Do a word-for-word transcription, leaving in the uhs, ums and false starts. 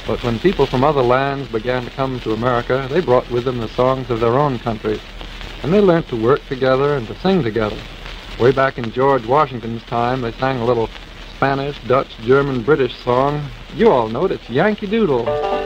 But when people from other lands began to come to America, they brought with them the songs of their own countries, and they learned to work together and to sing together. Way back in George Washington's time, they sang a little Spanish, Dutch, German, British song. You all know it. It's Yankee Doodle.